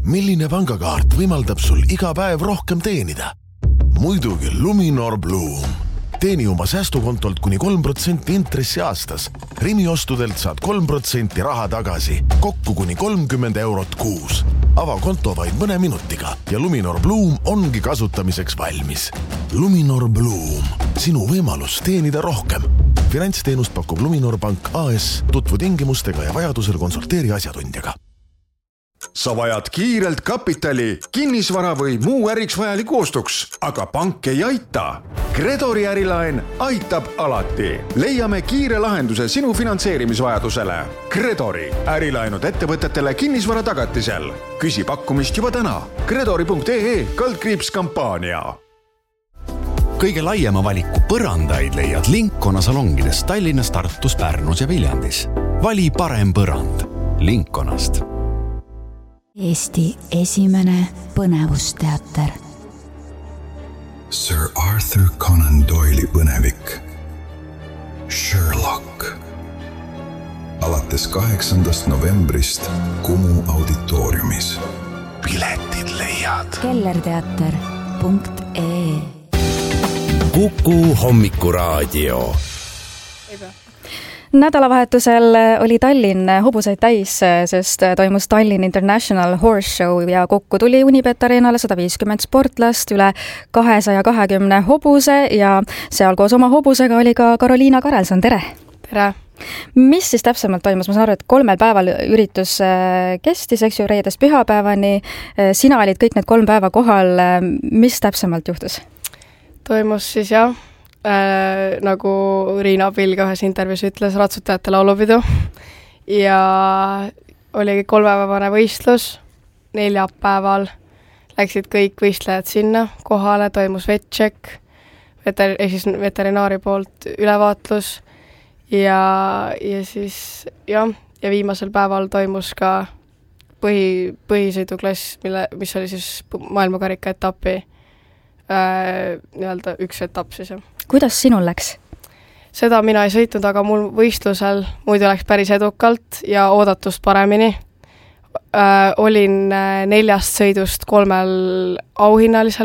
Milline pangakaart võimaldab sul iga päev rohkem teenida? Muidugi Luminor Bloom. Teeni oma säästukontolt kuni 3% intressi aastas. Rimi ostudelt saad 3% raha tagasi, kokku kuni 30 eurot kuus. Ava konto vaid mõne minutiga ja Luminor Bloom ongi kasutamiseks valmis. Luminor Bloom. Sinu võimalus teenida rohkem. Finantsteenust pakub Luminor Pank AS. Tutvu tingimustega ja vajadusel konsulteeri asjatundjaga. Sa vajad kiirelt kapitali, kinnisvara või muu äriks vajaliku ostuks, aga pank ei aita. Credori ärilaen aitab alati. Leiame kiire lahenduse sinu finantseerimisvajadusele. Credori ärilaenud ettevõtetele kinnisvara tagatisel. Küsi pakkumist juba täna. Credori.ee/kampaania. Kõige laiema valiku põrandaid leiad Linkona salongides Tallinnas, Tartus, Pärnus ja Viljandis. Vali parem põrand Linkonast. Eesti esimene põnevusteater. Sir Arthur Conan Doyle'i põnevik Sherlock. Alates 8. novembrist Kumu auditooriumis. Piletid leiad kellerteater.ee. Kuku hommikuraadio. Nädalavahetusel oli Tallinn hobuseid täis, sest toimus Tallinn International Horse Show ja kokku tuli Unibet Arenale 150 sportlast, üle 220 hobuse ja seal koos oma hobusega oli ka Karoliina Karelson. Tere! Tere! Mis siis täpsemalt toimus? Ma saan aru, et 3 päeval üritus kestis, eks ju, reedest pühapäevani. Sina olid kõik need 3 päeva kohal. Mis täpsemalt juhtus? Toimus siis jah, nagu Riina Pilg ühes intervjuus ütles, ratsutajate laulupidu ja oli 3-päevane võistlus. 4 päeval läksid kõik võistlejad sinna kohale, toimus vetšek, veterinaari poolt ülevaatlus ja siis jah, ja viimasel päeval toimus ka põhisõiduklass, mis oli siis maailmakarika etapi nii-öelda üks etapp siis. Kuidas sinul läks? Seda mina ei sõitnud, aga mul võistlusel muidu läks päris edukalt ja oodatust paremini. Olin 4 sõidust 3 auhinnalisel